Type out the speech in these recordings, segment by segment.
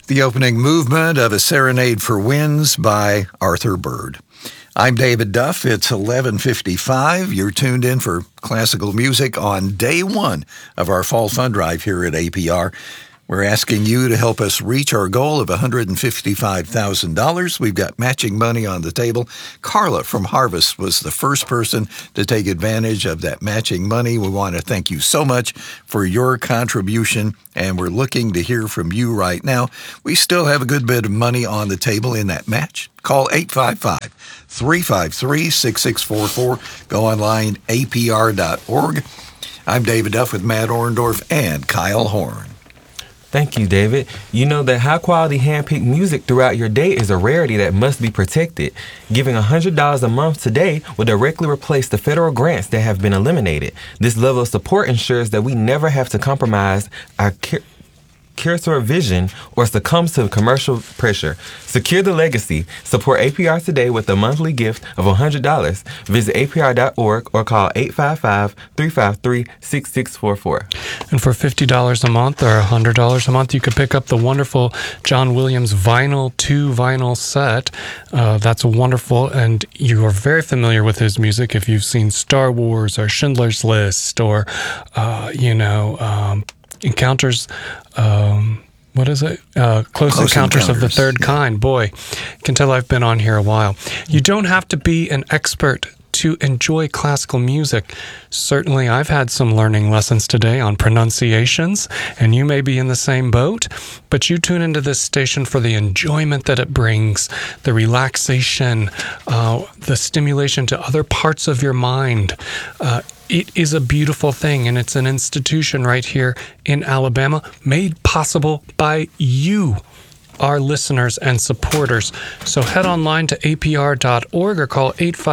The opening movement of A Serenade for Winds by Arthur Bird. I'm David Duff. It's 11:55. You're tuned in for classical music on day one of our Fall Fund Drive here at APR. We're asking you to help us reach our goal of $155,000. We've got matching money on the table. Carla from Harvest was the first person to take advantage of that matching money. We want to thank you so much for your contribution, and we're looking to hear from you right now. We still have a good bit of money on the table in that match. Call 855-353-6644. Go online, apr.org. I'm David Duff with Matt Orndorff and Kyle Horn. Thank you, David. You know that high-quality hand-picked music throughout your day is a rarity that must be protected. Giving $100 a month today will directly replace the federal grants that have been eliminated. This level of support ensures that we never have to compromise our curatorial vision or succumb to commercial pressure. Secure the legacy. Support APR today with a monthly gift of $100. Visit apr.org or call 855-353-6644. And for $50 a month or $100 a month, you could pick up the wonderful John Williams vinyl 2 set. That's wonderful, and you are very familiar with his music if you've seen Star Wars or Schindler's List or, Encounters, what is it? Close Encounters of the Third Kind. Boy, you can tell I've been on here a while. You don't have to be an expert to enjoy classical music. Certainly, I've had some learning lessons today on pronunciations, and you may be in the same boat, but you tune into this station for the enjoyment that it brings, the relaxation, the stimulation to other parts of your mind. It is a beautiful thing, and it's an institution right here in Alabama made possible by you, our listeners and supporters. So head online to apr.org or call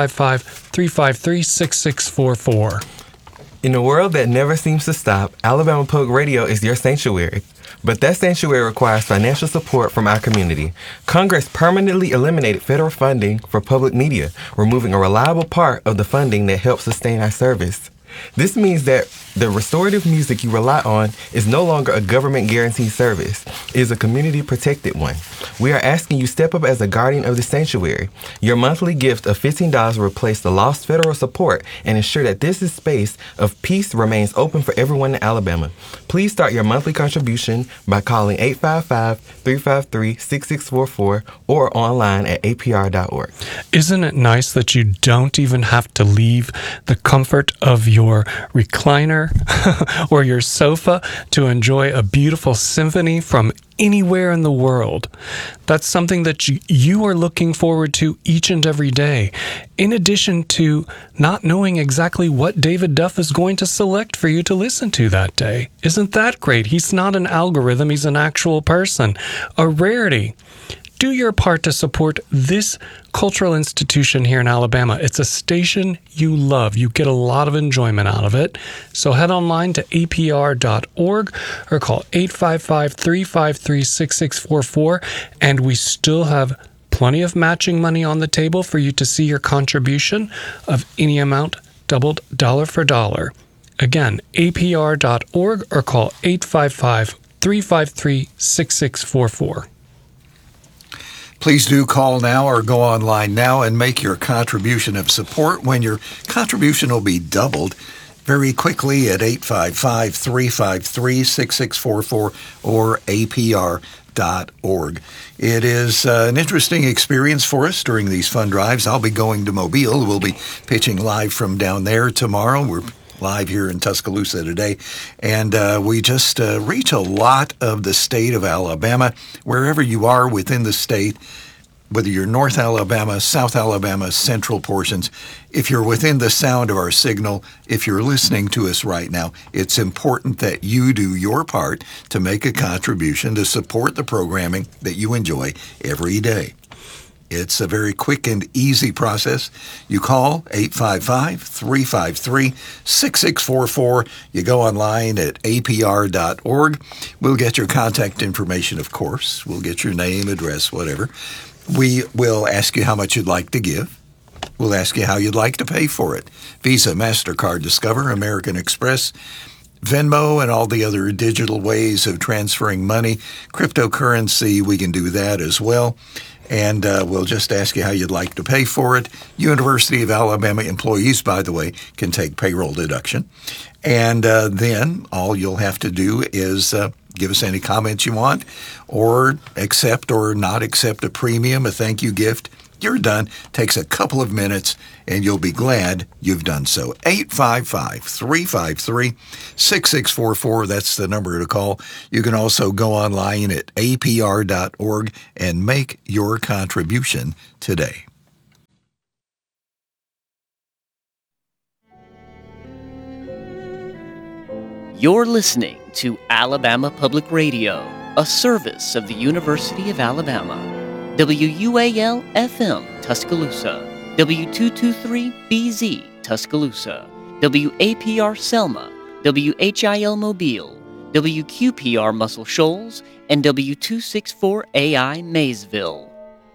855-353-6644. In a world that never seems to stop, Alabama Public Radio is your sanctuary. But that sanctuary requires financial support from our community. Congress permanently eliminated federal funding for public media, removing a reliable part of the funding that helps sustain our service. This means that the restorative music you rely on is no longer a government-guaranteed service. It is a community-protected one. We are asking you step up as a guardian of the sanctuary. Your monthly gift of $15 will replace the lost federal support and ensure that this space of peace remains open for everyone in Alabama. Please start your monthly contribution by calling 855-353-6644 or online at apr.org. Isn't it nice that you don't even have to leave the comfort of your recliner or your sofa to enjoy a beautiful symphony from anywhere in the world? That's something that you are looking forward to each and every day, in addition to not knowing exactly what David Duff is going to select for you to listen to that day. Isn't that great? He's not an algorithm, he's an actual person, a rarity. Do your part to support this cultural institution here in Alabama. It's a station you love. You get a lot of enjoyment out of it. So head online to apr.org or call 855-353-6644. And we still have plenty of matching money on the table for you to see your contribution of any amount doubled dollar for dollar. Again, apr.org or call 855-353-6644. Please do call now or go online now and make your contribution of support when your contribution will be doubled very quickly at 855-353-6644 or apr.org. It is an interesting experience for us during these fund drives. I'll be going to Mobile. We'll be pitching live from down there tomorrow. We're live here in Tuscaloosa today, and we just reach a lot of the state of Alabama, wherever you are within the state, whether you're North Alabama, South Alabama, central portions. If you're within the sound of our signal, if you're listening to us right now, it's important that you do your part to make a contribution to support the programming that you enjoy every day. It's a very quick and easy process. You call 855-353-6644. You go online at apr.org. We'll get your contact information, of course. We'll get your name, address, whatever. We will ask you how much you'd like to give. We'll ask you how you'd like to pay for it. Visa, MasterCard, Discover, American Express, Venmo and all the other digital ways of transferring money. Cryptocurrency, we can do that as well. And we'll just ask you how you'd like to pay for it. University of Alabama employees, by the way, can take payroll deduction. And then all you'll have to do is give us any comments you want, or accept or not accept a premium, a thank you gift. You're done. Takes a couple of minutes, and you'll be glad you've done so. 855-353-6644. That's the number to call. You can also go online at apr.org and make your contribution today. You're listening to Alabama Public Radio, a service of the University of Alabama. WUAL-FM Tuscaloosa, W223BZ Tuscaloosa, WAPR Selma, WHIL Mobile, WQPR Muscle Shoals, and W264AI Maysville.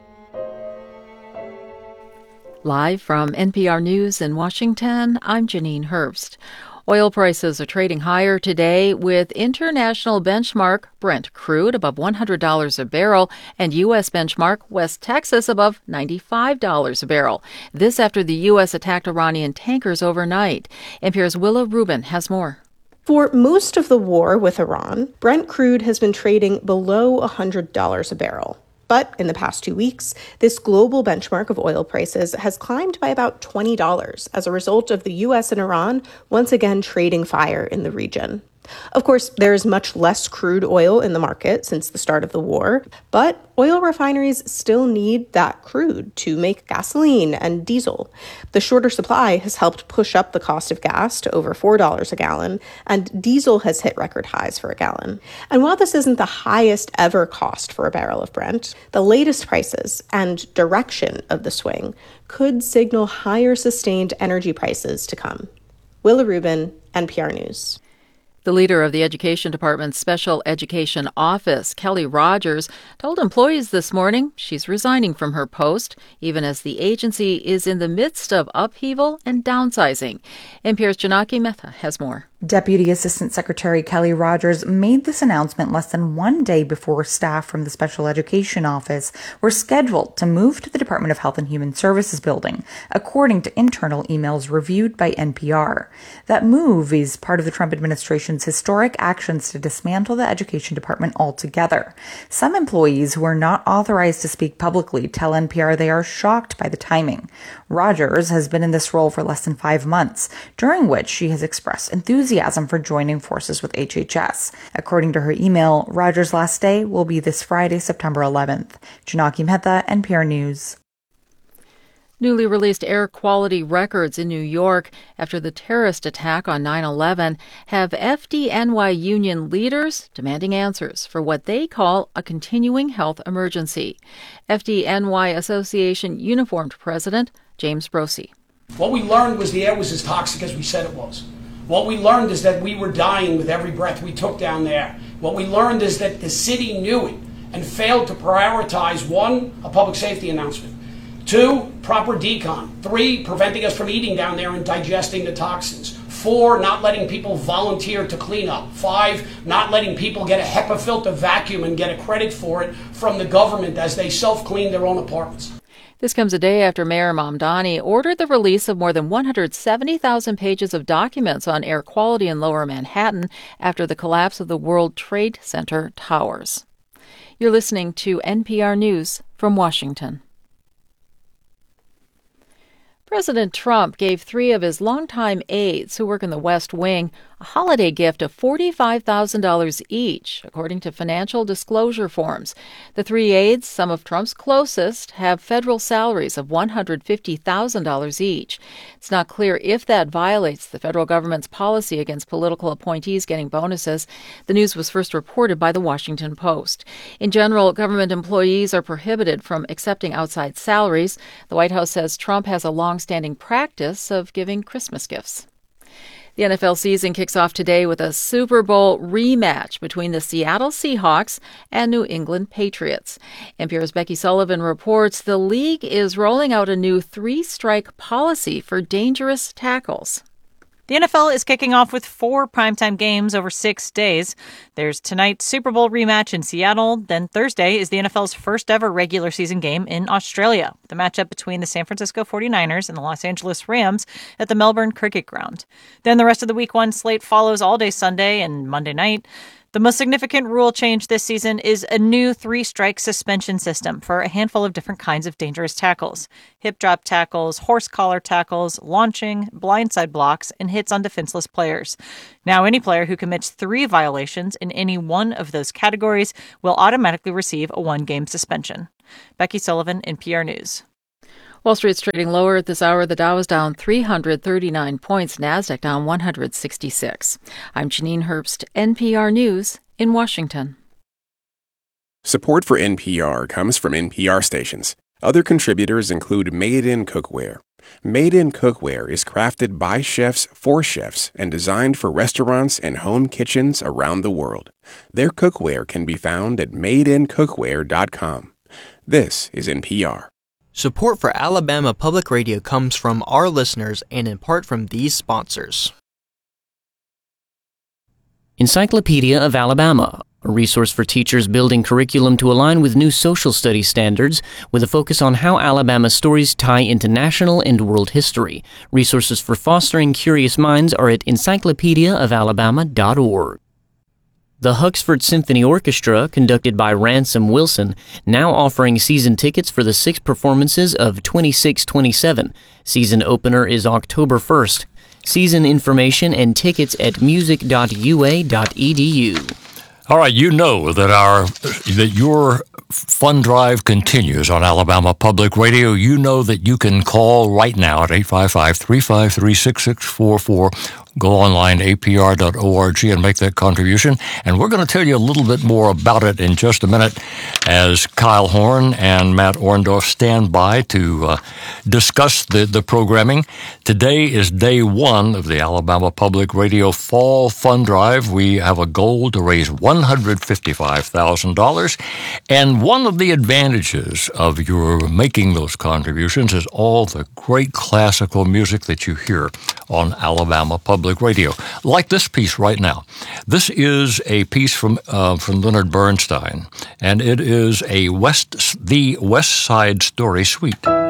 Live from NPR News in Washington, I'm Janine Herbst. Oil prices are trading higher today with international benchmark Brent crude above $100 a barrel and U.S. benchmark West Texas above $95 a barrel. This after the U.S. attacked Iranian tankers overnight. NPR's Willa Rubin has more. For most of the war with Iran, Brent crude has been trading below $100 a barrel. But in the past 2 weeks, this global benchmark of oil prices has climbed by about $20 as a result of the U.S. and Iran once again trading fire in the region. Of course, there is much less crude oil in the market since the start of the war, but oil refineries still need that crude to make gasoline and diesel. The shorter supply has helped push up the cost of gas to over $4 a gallon, and diesel has hit record highs for a gallon. And while this isn't the highest ever cost for a barrel of Brent, the latest prices and direction of the swing could signal higher sustained energy prices to come. Willa Rubin, NPR News. The leader of the Education Department's Special Education Office, Kelly Rogers, told employees this morning she's resigning from her post, even as the agency is in the midst of upheaval and downsizing. NPR's Janaki Mehta has more. Deputy Assistant Secretary Kelly Rogers made this announcement less than 1 day before staff from the Special Education Office were scheduled to move to the Department of Health and Human Services building, according to internal emails reviewed by NPR. That move is part of the Trump administration's historic actions to dismantle the Education Department altogether. Some employees who are not authorized to speak publicly tell NPR they are shocked by the timing. Rogers has been in this role for less than 5 months, during which she has expressed enthusiasm for joining forces with HHS. According to her email, Rogers' last day will be this Friday, September 11th. Janaki Mehta, NPR News. Newly released air quality records in New York after the terrorist attack on 9/11 have FDNY union leaders demanding answers for what they call a continuing health emergency. FDNY Association Uniformed President James Brosey. What we learned was the air was as toxic as we said it was. What we learned is that we were dying with every breath we took down there. What we learned is that the city knew it and failed to prioritize, 1, a public safety announcement, 2, proper decon, 3, preventing us from eating down there and digesting the toxins, 4, not letting people volunteer to clean up, 5, not letting people get a HEPA filter vacuum and get a credit for it from the government as they self-clean their own apartments. This comes a day after Mayor Mamdani ordered the release of more than 170,000 pages of documents on air quality in Lower Manhattan after the collapse of the World Trade Center towers. You're listening to NPR News from Washington. President Trump gave 3 of his longtime aides who work in the West Wing a holiday gift of $45,000 each, according to financial disclosure forms. The 3 aides, some of Trump's closest, have federal salaries of $150,000 each. It's not clear if that violates the federal government's policy against political appointees getting bonuses. The news was first reported by the Washington Post. In general, government employees are prohibited from accepting outside salaries. The White House says Trump has a long-standing practice of giving Christmas gifts. The NFL season kicks off today with a Super Bowl rematch between the Seattle Seahawks and New England Patriots. NPR's Becky Sullivan reports the league is rolling out a new 3-strike policy for dangerous tackles. The NFL is kicking off with 4 primetime games over 6 days. There's tonight's Super Bowl rematch in Seattle. Then Thursday is the NFL's first ever regular season game in Australia, the matchup between the San Francisco 49ers and the Los Angeles Rams at the Melbourne Cricket Ground. Then the rest of the week 1 slate follows all day Sunday and Monday night. The most significant rule change this season is a new 3-strike suspension system for a handful of different kinds of dangerous tackles. Hip drop tackles, horse collar tackles, launching, blindside blocks, and hits on defenseless players. Now, any player who commits 3 violations in any one of those categories will automatically receive a 1-game suspension. Becky Sullivan, NPR News. Wall Street's trading lower at this hour. The Dow is down 339 points. NASDAQ down 166. I'm Janine Herbst, NPR News in Washington. Support for NPR comes from NPR stations. Other contributors include Made in Cookware. Made in Cookware is crafted by chefs for chefs and designed for restaurants and home kitchens around the world. Their cookware can be found at madeincookware.com. This is NPR. Support for Alabama Public Radio comes from our listeners and in part from these sponsors. Encyclopedia of Alabama, a resource for teachers building curriculum to align with new social studies standards, with a focus on how Alabama's stories tie into national and world history. Resources for fostering curious minds are at encyclopediaofalabama.org. The Huxford Symphony Orchestra, conducted by Ransom Wilson, now offering season tickets for the 6 performances of 26-27. Season opener is October 1st. Season information and tickets at music.ua.edu. All right, you know that your fund drive continues on Alabama Public Radio. You know that you can call right now at 855-353-6644. Go online, apr.org, and make that contribution. And we're going to tell you a little bit more about it in just a minute as Kyle Horn and Matt Orndorff stand by to discuss the programming. Today is day 1 of the Alabama Public Radio Fall Fund Drive. We have a goal to raise $155,000. And one of the advantages of your making those contributions is all the great classical music that you hear on Alabama Public Radio, like this piece right now. This is a piece from Leonard Bernstein, and it is the West Side Story Suite.